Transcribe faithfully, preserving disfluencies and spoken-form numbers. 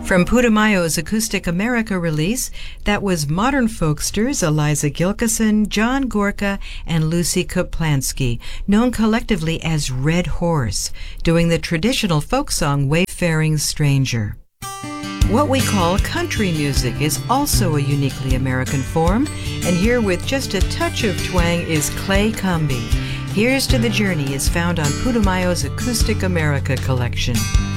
From Putumayo's Acoustic America release, that was modern folksters Eliza Gilkison, John Gorka, and Lucy Kuplansky, known collectively as Red Horse, doing the traditional folk song Wayfaring Stranger. What we call country music is also a uniquely American form, and here with just a touch of twang is Clay Cumby. Here's to the Journey is found on Putumayo's Acoustic America collection.